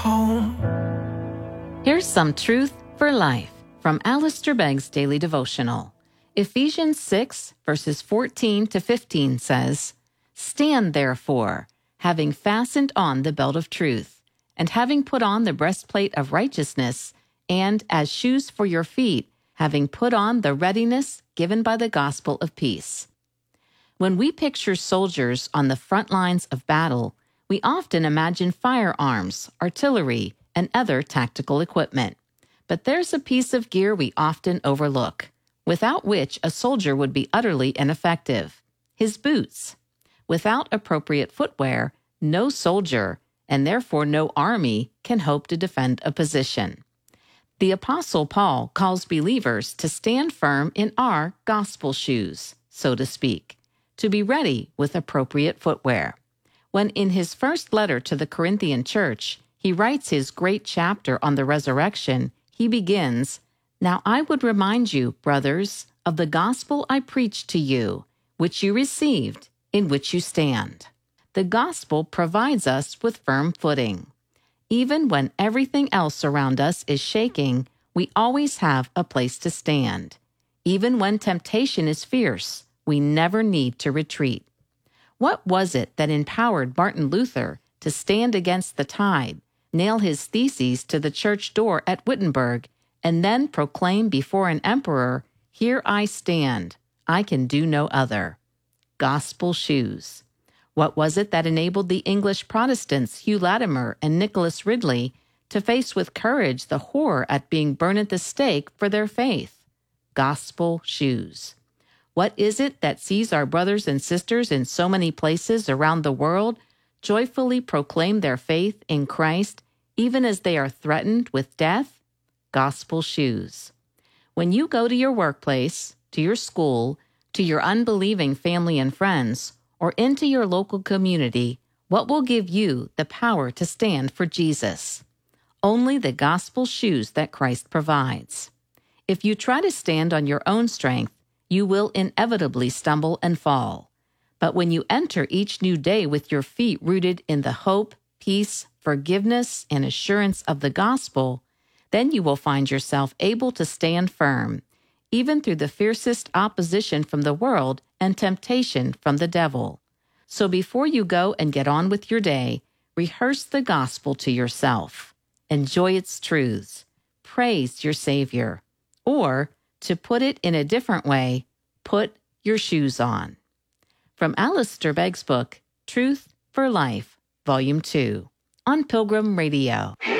home. Here's some truth for life from Alistair Begg's Daily Devotional. Ephesians 6, verses 14 to 15 says, "Stand therefore, having fastened on the belt of truth, and having put on the breastplate of righteousness, and as shoes for your feet, having put on the readiness given by the gospel of peace." When we picture soldiers on the front lines of battle, we often imagine firearms, artillery, and other tactical equipment. But there's a piece of gear we often overlook, without which a soldier would be utterly ineffective: his boots. Without appropriate footwear, no soldier, and therefore no army, can hope to defend a position. The Apostle Paul calls believers to stand firm in our gospel shoes, so to speak, to be ready with appropriate footwear. When in his first letter to the Corinthian church, he writes his great chapter on the resurrection, he begins, "Now I would remind you, brothers, of the gospel I preached to you, which you received, in which you stand." The gospel provides us with firm footing. Even when everything else around us is shaking, we always have a place to stand. Even when temptation is fierce, we never need to retreat. What was it that empowered Martin Luther to stand against the tide, nail his theses to the church door at Wittenberg, and then proclaim before an emperor, "Here I stand, I can do no other"? Gospel shoes. What was it that enabled the English Protestants Hugh Latimer and Nicholas Ridley to face with courage the horror at being burned at the stake for their faith? Gospel shoes. What is it that sees our brothers and sisters in so many places around the world joyfully proclaim their faith in Christ, even as they are threatened with death? Gospel shoes. When you go to your workplace, to your school, to your unbelieving family and friends, or into your local community, what will give you the power to stand for Jesus? Only the gospel shoes that Christ provides. If you try to stand on your own strength, you will inevitably stumble and fall. But when you enter each new day with your feet rooted in the hope, peace, forgiveness, and assurance of the gospel, then you will find yourself able to stand firm, even through the fiercest opposition from the world and temptation from the devil. So before you go and get on with your day, rehearse the gospel to yourself. Enjoy its truths. Praise your Savior. Or, to put it in a different way, put your shoes on. From Alistair Begg's book, Truth for Life, Volume 2, on Pilgrim Radio.